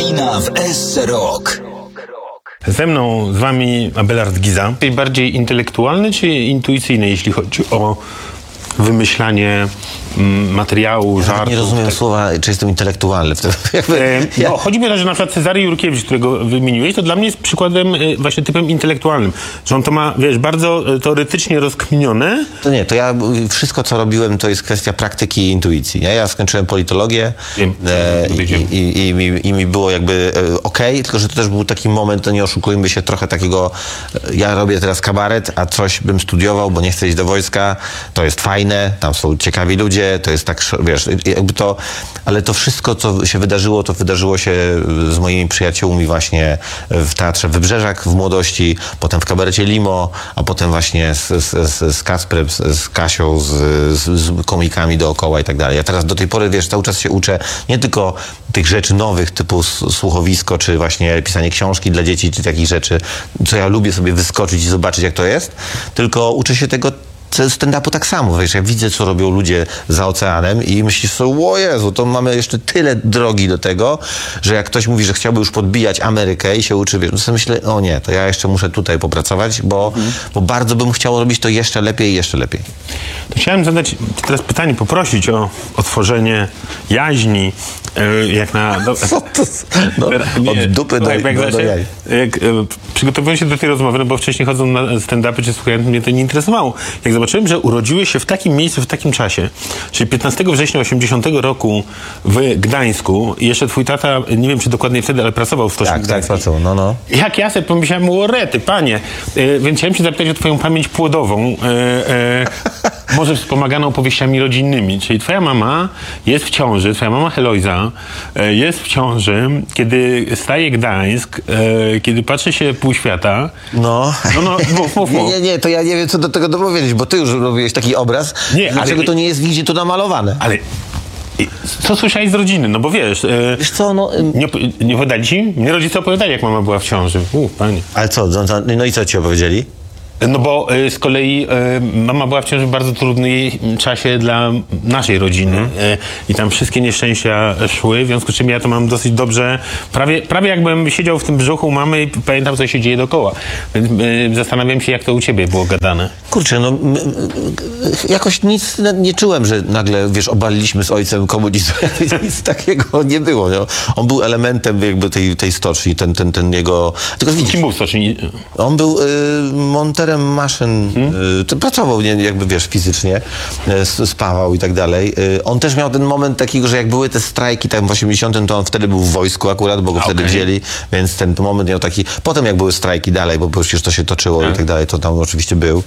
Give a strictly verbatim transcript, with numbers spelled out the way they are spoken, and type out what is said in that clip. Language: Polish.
Halina w S Rock. Ze mną, z wami Abelard Giza. Bardziej intelektualny czy intuicyjny, jeśli chodzi o wymyślanie mm, materiału, Ja żartów? nie rozumiem tak. słowa, czy jestem intelektualny. W tym, jakby, E, ja... no, chodzi mi o to, że na przykład Cezary Jurkiewicz, którego wymieniłeś, to dla mnie jest przykładem e, właśnie typem intelektualnym. Że on to ma, wiesz, bardzo e, teoretycznie rozkminione. To nie, to ja wszystko, co robiłem, to jest kwestia praktyki i intuicji. Nie? Ja skończyłem politologię Wiem, e, i, wiem. i, i, i, mi, i mi było jakby e, okej, tylko że to też był taki moment, to nie oszukujmy się, trochę takiego, e, ja robię teraz kabaret, a coś bym studiował, bo nie chcę iść do wojska, to jest fajne, tam są ciekawi ludzie, to jest tak, wiesz, jakby to, ale to wszystko, co się wydarzyło, to wydarzyło się z moimi przyjaciółmi właśnie w Teatrze Wybrzeżak w młodości, potem w kabarecie Limo, a potem właśnie z, z, z, z Kacprem, z, z Kasią, z, z, z komikami dookoła i tak dalej. Ja teraz do tej pory, wiesz, cały czas się uczę nie tylko tych rzeczy nowych, typu słuchowisko, czy właśnie pisanie książki dla dzieci, czy takich rzeczy, co ja lubię sobie wyskoczyć i zobaczyć, jak to jest, tylko uczę się tego stand-upu tak samo, wiesz, ja widzę, co robią ludzie za oceanem i myślisz sobie, o Jezu, to mamy jeszcze tyle drogi do tego, że jak ktoś mówi, że chciałby już podbijać Amerykę i się uczy, wiesz, to sobie myślę, o nie, to ja jeszcze muszę tutaj popracować, bo, mhm. bo bardzo bym chciał robić to jeszcze lepiej i jeszcze lepiej. To chciałem zadać teraz pytanie, poprosić o otworzenie jaźni, e, jak na... Do, Co to? No, od dupy do, jak, jak, do, do jaj. Jak, e, przygotowując się do tej rozmowy, no bo wcześniej chodząc na stand-upy czy słuchając, mnie to nie interesowało. Jak zobaczyłem, że urodziłeś się w takim miejscu, w takim czasie, czyli piętnastego września osiemdziesiątego roku w Gdańsku i jeszcze twój tata, nie wiem czy dokładnie wtedy, ale pracował w Stoczniu Tak, tak, Gdańskim. pracował, no, no. Jak ja sobie pomyślałem, o rety, panie, e, więc chciałem się zapytać o twoją pamięć płodową, e, e, może wspomaganą opowieściami rodzinnymi, czyli twoja mama jest w ciąży, twoja mama Heloiza e, jest w ciąży, kiedy staje Gdańsk, e, kiedy patrzy się pół świata. No, no, no mów, mów, nie, mów. nie, nie, to ja nie wiem, co do tego dopowiedzieć, bo ty już robiłeś taki obraz, Nie, dlaczego ale- to nie jest nigdzie tu namalowane. Ale i, co słyszałeś z rodziny? No bo wiesz, e, Wiesz co, no... ym, nie, op- nie opowiadali ci? Mnie rodzice opowiadali, jak mama była w ciąży. U, panie. Ale co, no, no, no i co ci opowiedzieli? No bo y, z kolei y, mama była w ciąży w bardzo trudnym czasie dla naszej rodziny mm. y, i tam wszystkie nieszczęścia szły, w związku z czym ja to mam dosyć dobrze, prawie, prawie jakbym siedział w tym brzuchu mamy i pamiętam, co się dzieje dookoła. Więc y, zastanawiam się, jak to u ciebie było gadane. Kurczę, no m, m, jakoś nic nie czułem, że nagle, wiesz, obaliliśmy z ojcem komunizm. Nic takiego nie było. No. On był elementem jakby tej, tej stoczni, ten, ten, ten jego... Tylko widzisz, Kim był w stoczni? on był y, monterem maszyn, hmm? y, pracował nie, jakby, wiesz, fizycznie, y, spawał i tak dalej. Y, on też miał ten moment takiego, że jak były te strajki tam w osiemdziesiątym, to on wtedy był w wojsku akurat, bo go Okay. wtedy wzięli, więc ten moment miał taki... Potem jak były strajki dalej, bo przecież to się toczyło tak. i tak dalej, to tam oczywiście był.